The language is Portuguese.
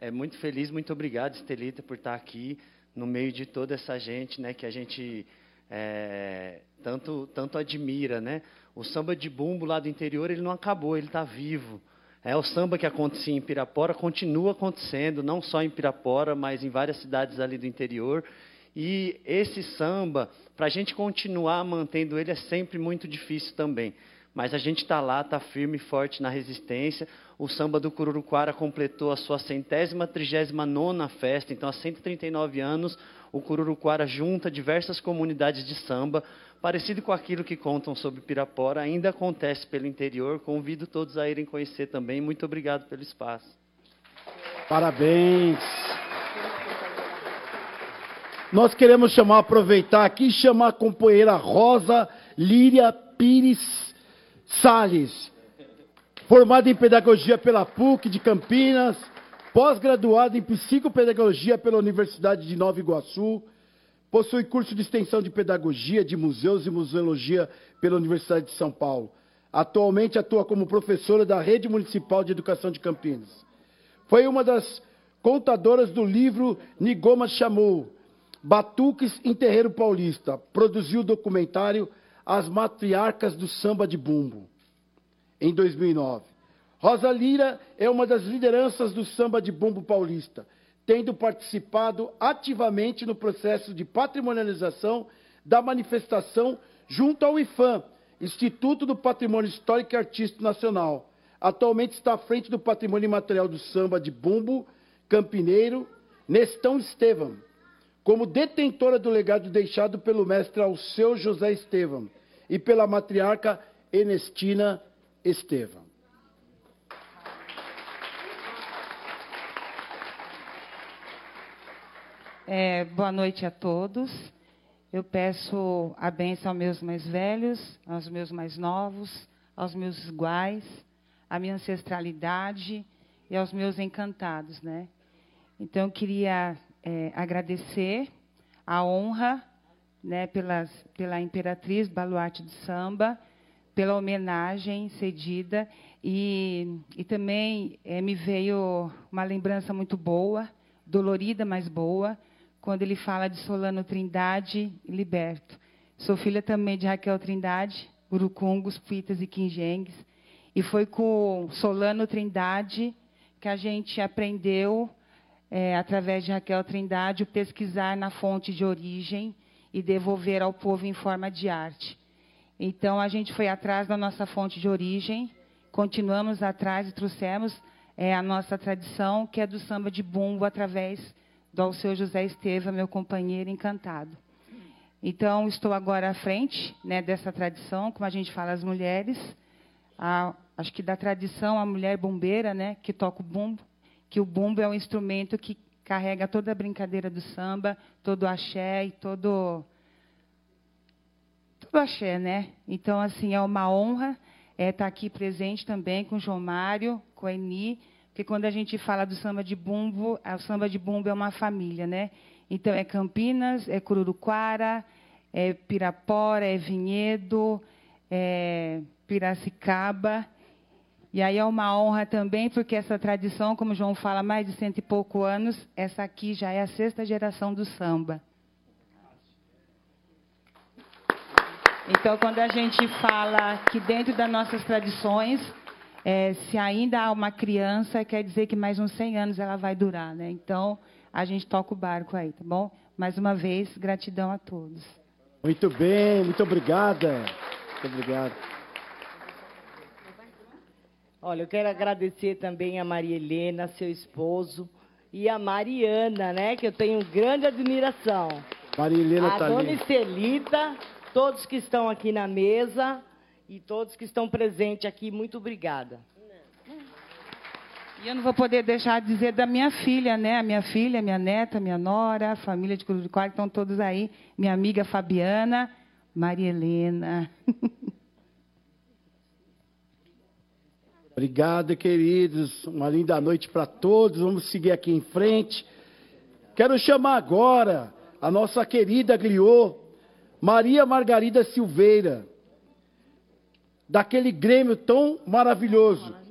muito feliz, muito obrigado, Estelita, por estar aqui no meio de toda essa gente, né, que a gente tanto admira, né? O samba de bumbo lá do interior, ele não acabou, ele está vivo. O samba que acontecia em Pirapora continua acontecendo, não só em Pirapora, mas em várias cidades ali do interior. E esse samba, para a gente continuar mantendo ele, é sempre muito difícil também. Mas a gente está lá, está firme e forte na resistência. O samba do Cururuquara completou a sua 139ª festa. Então, há 139 anos, o Cururuquara junta diversas comunidades de samba, parecido com aquilo que contam sobre Pirapora, ainda acontece pelo interior. Convido todos a irem conhecer também. Muito obrigado pelo espaço. Parabéns. Nós queremos aproveitar aqui e chamar a companheira Rosa Líria Pires Salles, formada em Pedagogia pela PUC de Campinas, pós-graduada em Psicopedagogia pela Universidade de Nova Iguaçu, possui curso de extensão de Pedagogia de Museus e Museologia pela Universidade de São Paulo. Atualmente atua como professora da Rede Municipal de Educação de Campinas. Foi uma das contadoras do livro Nigoma Chamou, Batuques em Terreiro Paulista. Produziu o documentário As Matriarcas do Samba de Bumbo, em 2009. Rosa Líria é uma das lideranças do samba de bumbo paulista, tendo participado ativamente no processo de patrimonialização da manifestação junto ao IFAM, Instituto do Patrimônio Histórico e Artístico Nacional. Atualmente está à frente do Patrimônio Imaterial do Samba de Bumbo Campineiro, Nestão Estevam, como detentora do legado deixado pelo mestre Alceu José Estevam e pela matriarca Ernestina Estevam. Boa noite a todos. Eu peço a bênção aos meus mais velhos, aos meus mais novos, aos meus iguais, à minha ancestralidade e aos meus encantados, né? Então, eu queria agradecer a honra, né, pela Imperatriz Baluarte do Samba, pela homenagem cedida, e também me veio uma lembrança muito boa, dolorida, mas boa, quando ele fala de Solano Trindade e Liberto. Sou filha também de Raquel Trindade, Urucungos, Puitas e Quinjengues, e foi com Solano Trindade que a gente aprendeu, através de Raquel Trindade, o pesquisar na fonte de origem e devolver ao povo em forma de arte. Então, a gente foi atrás da nossa fonte de origem, continuamos atrás e trouxemos a nossa tradição, que é do samba de bumbo, através do Alceu José Estevam, meu companheiro encantado. Então, estou agora à frente, né, dessa tradição, como a gente fala, as mulheres, acho que da tradição, a mulher bombeira, né, que toca o bumbo, que o bumbo é um instrumento que carrega toda a brincadeira do samba, todo o axé e todo axé, né? Então, assim, é uma honra estar aqui presente também com o João Mário, com a Eni, porque quando a gente fala do samba de bumbo, o samba de bumbo é uma família, né? Então, é Campinas, é Cururuquara, é Pirapora, é Vinhedo, é Piracicaba. E aí é uma honra também, porque essa tradição, como o João fala, mais de 100 e pouco anos, essa aqui já é a 6ª geração do samba. Então, quando a gente fala que dentro das nossas tradições, se ainda há uma criança, quer dizer que mais uns 100 anos ela vai durar, né? Então, a gente toca o barco aí, tá bom? Mais uma vez, gratidão a todos. Muito bem, muito obrigada. Muito obrigado. Olha, eu quero agradecer também a Maria Helena, seu esposo, e a Mariana, né, que eu tenho grande admiração. Maria Helena a tá dona ali. Estelita, todos que estão aqui na mesa e todos que estão presentes aqui, muito obrigada. E eu não vou poder deixar de dizer da minha filha, né? A minha filha, minha neta, minha nora, a família de Cururuquara, estão todos aí. Minha amiga Fabiana, Maria Helena. Obrigado, queridos. Uma linda noite para todos. Vamos seguir aqui em frente. Quero chamar agora a nossa querida griot, Maria Margarida Silveira, daquele Grêmio tão maravilhoso.